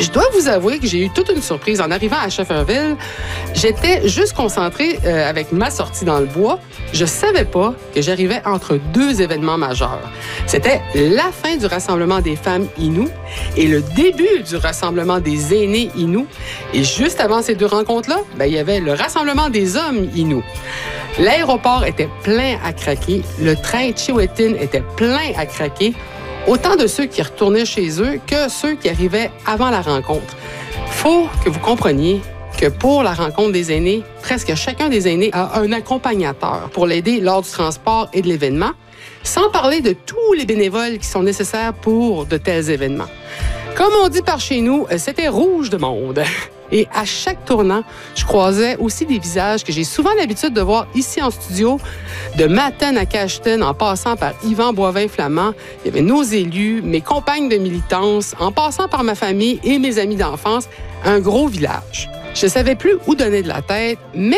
Je dois vous avouer que j'ai eu toute une surprise en arrivant à Shefferville. J'étais juste concentrée avec ma sortie dans le bois. Je savais pas que j'arrivais entre deux événements majeurs. C'était la fin du rassemblement des femmes Innu et le début du rassemblement des aînés Innu. Et juste avant ces deux rencontres-là, il y avait le rassemblement des hommes Innu. L'aéroport était plein à craquer. Le train Chiwetin était plein à craquer. Autant de ceux qui retournaient chez eux que ceux qui arrivaient avant la rencontre. Faut que vous compreniez que pour la rencontre des aînés, presque chacun des aînés a un accompagnateur pour l'aider lors du transport et de l'événement, sans parler de tous les bénévoles qui sont nécessaires pour de tels événements. Comme on dit par chez nous, c'était rouge de monde. Et à chaque tournant, je croisais aussi des visages que j'ai souvent l'habitude de voir ici en studio, de Matane à Cacheton, en passant par Yvan Boivin-Flamand. Il y avait nos élus, mes compagnes de militance, en passant par ma famille et mes amis d'enfance. Un gros village. Je ne savais plus où donner de la tête, mais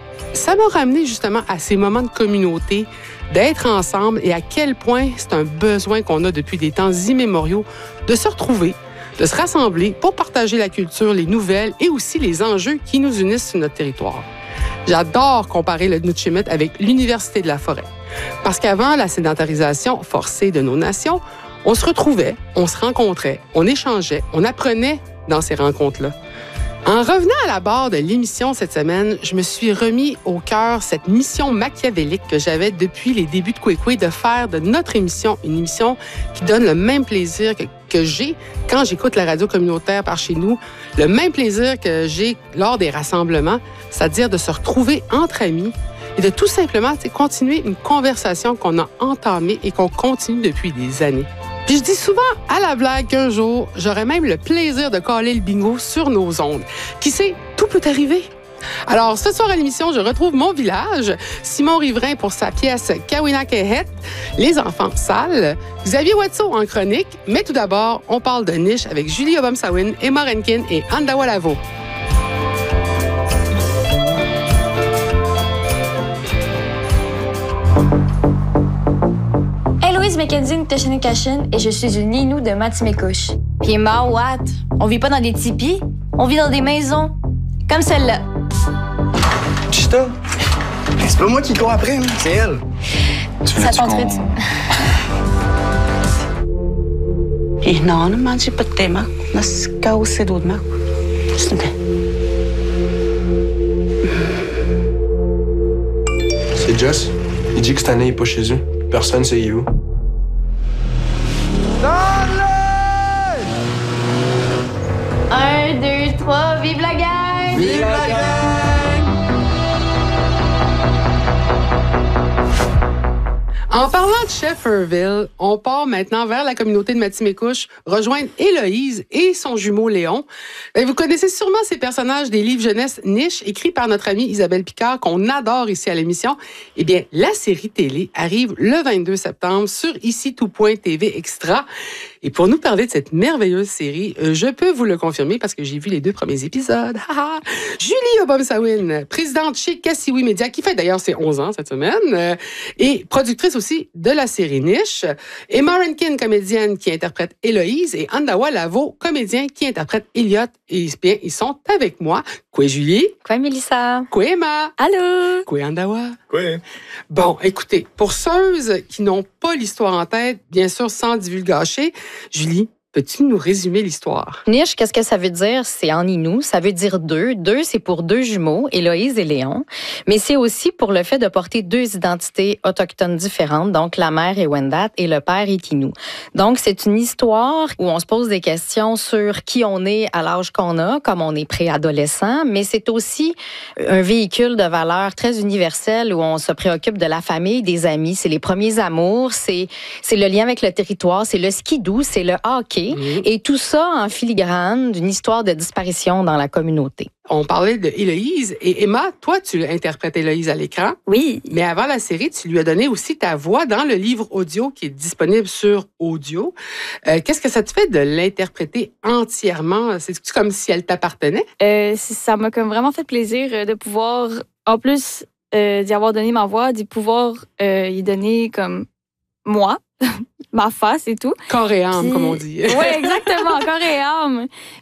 ça m'a ramené justement à ces moments de communauté, d'être ensemble et à quel point c'est un besoin qu'on a depuis des temps immémoriaux de se retrouver, de se rassembler pour partager la culture, les nouvelles et aussi les enjeux qui nous unissent sur notre territoire. J'adore comparer le Nutchimut avec l'Université de la forêt. Parce qu'avant la sédentarisation forcée de nos nations, on se retrouvait, on se rencontrait, on échangeait, on apprenait dans ces rencontres-là. En revenant à la barre de l'émission cette semaine, je me suis remis au cœur cette mission machiavélique que j'avais depuis les débuts de Kwekwe de faire de notre émission une émission qui donne le même plaisir que j'ai quand j'écoute la radio communautaire par chez nous, le même plaisir que j'ai lors des rassemblements, c'est-à-dire de se retrouver entre amis et de tout simplement continuer une conversation qu'on a entamée et qu'on continue depuis des années. Puis je dis souvent à la blague qu'un jour, j'aurais même le plaisir de caler le bingo sur nos ondes. Qui sait, tout peut arriver. Alors, ce soir à l'émission, je retrouve mon village, Simon Riverain pour sa pièce Kawina Kehet, Les enfants sales, Xavier Watso en chronique, mais tout d'abord, on parle de niche avec Julie Obomsawin, Emma Renkin et Andawa Lavo. Louise Mackenzie Nteshenekashin et je suis une Innu de Matimekouche. Puis what? On vit pas dans des tipis, on vit dans des maisons. Comme celle-là. Chita, c'est pas moi qui cours après, c'est elle. Ça t'entraîne. Non, non, mangi pas de tema. Nas causse d'oudma. C'est Jess. Il dit que cette année, il est pas chez eux. Personne sait où. 1, 2, 3, vive la gang! Vive la gang! En parlant de Shefferville, on part maintenant vers la communauté de Matimekouche, rejoindre Héloïse et son jumeau Léon. Vous connaissez sûrement ces personnages des livres jeunesse niche écrits par notre amie Isabelle Picard, qu'on adore ici à l'émission. Eh bien, la série télé arrive le 22 septembre sur ici tout.tv Extra. Et pour nous parler de cette merveilleuse série, je peux vous le confirmer parce que j'ai vu les 2 premiers épisodes. Julie Obomsawin, présidente chez Kassiwi Media, qui fait d'ailleurs ses 11 ans cette semaine, et productrice aussi de la série Niche. Emma Renkin, comédienne qui interprète Héloïse, et Andawa Lavo, comédien qui interprète Elliot. Et bien, ils sont avec moi. Quoi, Julie? Quoi, Mélissa? Quoi, Emma? Allô? Quoi, Andawa? Quoi? Bon, écoutez, pour ceux qui n'ont pas l'histoire en tête, bien sûr, sans divulgacher, Julie, peux-tu nous résumer l'histoire? Niche, qu'est-ce que ça veut dire? C'est en Innu. Ça veut dire deux. Deux, c'est pour 2 jumeaux, Héloïse et Léon. Mais c'est aussi pour le fait de porter 2 identités autochtones différentes. Donc, la mère est Wendat et le père est Innu. Donc, c'est une histoire où on se pose des questions sur qui on est à l'âge qu'on a, comme on est préadolescent. Mais c'est aussi un véhicule de valeurs très universel où on se préoccupe de la famille, des amis. C'est les premiers amours. C'est le lien avec le territoire. C'est le skidoo. C'est le hockey. Et tout ça en filigrane d'une histoire de disparition dans la communauté. On parlait de Héloïse et Emma, toi, tu interprètes Héloïse à l'écran. Oui. Mais avant la série, tu lui as donné aussi ta voix dans le livre audio qui est disponible sur Audio. Qu'est-ce que ça te fait de l'interpréter entièrement? C'est comme si elle t'appartenait? Ça m'a comme vraiment fait plaisir de pouvoir, en plus d'y avoir donné ma voix, d'y pouvoir y donner comme moi. Ma face et tout. Corps et âme, comme on dit. Oui, exactement, corps et âme.